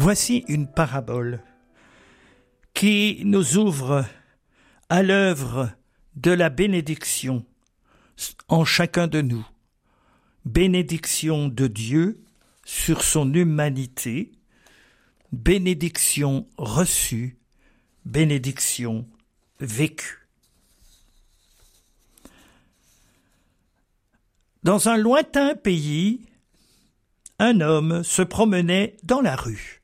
Voici une parabole qui nous ouvre à l'œuvre de la bénédiction en chacun de nous. Bénédiction de Dieu sur son humanité, bénédiction reçue, bénédiction vécue. Dans un lointain pays, un homme se promenait dans la rue.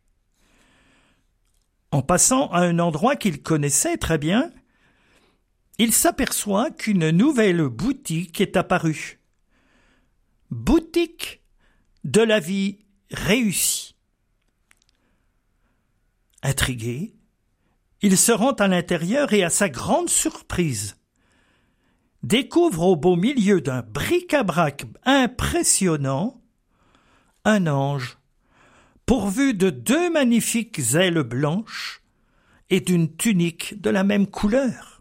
En passant à un endroit qu'il connaissait très bien, il s'aperçoit qu'une nouvelle boutique est apparue. Boutique de la vie réussie. Intrigué, il se rend à l'intérieur et, à sa grande surprise, découvre au beau milieu d'un bric-à-brac impressionnant un ange pourvu de 2 magnifiques ailes blanches et d'une tunique de la même couleur.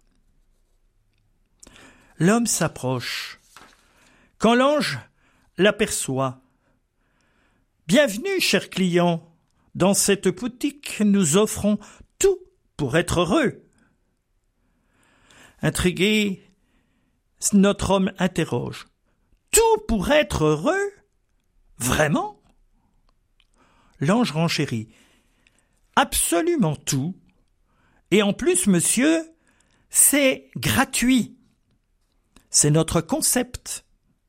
L'homme s'approche. Quand l'ange l'aperçoit, « Bienvenue, cher client, dans cette boutique, nous offrons tout pour être heureux. » Intrigué, notre homme interroge. « Tout pour être heureux ? Vraiment ?» L'ange renchérit. « Absolument tout. Et en plus, monsieur, c'est gratuit. C'est notre concept. »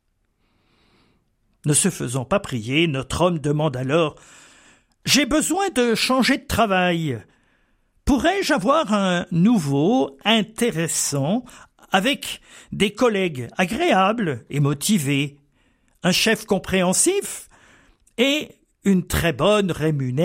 Ne se faisant pas prier, notre homme demande alors « J'ai besoin de changer de travail. Pourrais-je avoir un nouveau, intéressant, avec des collègues agréables et motivés, un chef compréhensif et une très bonne rémunération ?»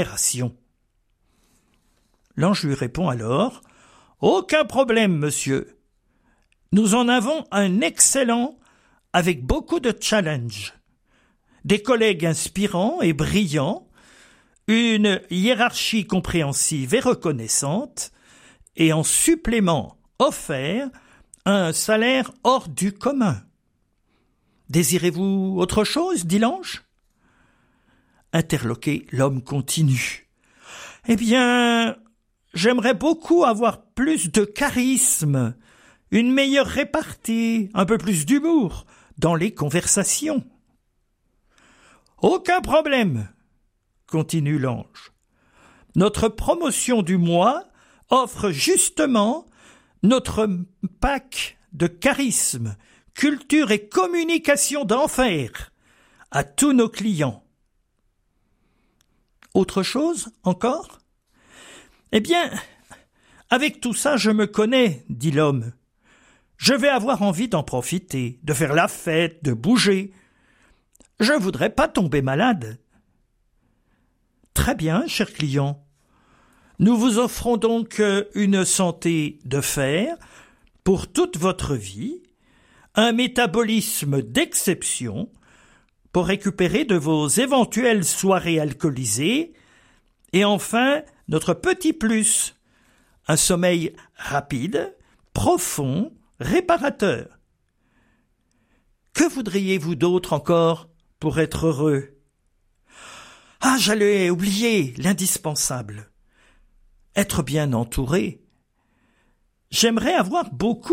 L'ange lui répond alors « Aucun problème, monsieur. Nous en avons un excellent avec beaucoup de challenge. Des collègues inspirants et brillants, une hiérarchie compréhensive et reconnaissante, et en supplément offert un salaire hors du commun. Désirez-vous autre chose ?» dit l'ange. Interloqué, l'homme continue. « Eh bien, j'aimerais beaucoup avoir plus de charisme, une meilleure répartie, un peu plus d'humour dans les conversations. » « Aucun problème, » continue l'ange. « Notre promotion du mois offre justement notre pack de charisme, culture et communication d'enfer à tous nos clients. » Autre chose encore ? « Eh bien, avec tout ça, je me connais, » dit l'homme. « Je vais avoir envie d'en profiter, de faire la fête, de bouger. Je ne voudrais pas tomber malade. » « Très bien, cher client. Nous vous offrons donc une santé de fer pour toute votre vie, un métabolisme d'exception pour récupérer de vos éventuelles soirées alcoolisées, et enfin, notre petit plus, un sommeil rapide, profond, réparateur. Que voudriez-vous d'autre encore pour être heureux ? Ah, j'allais oublier l'indispensable. Être bien entouré. J'aimerais avoir beaucoup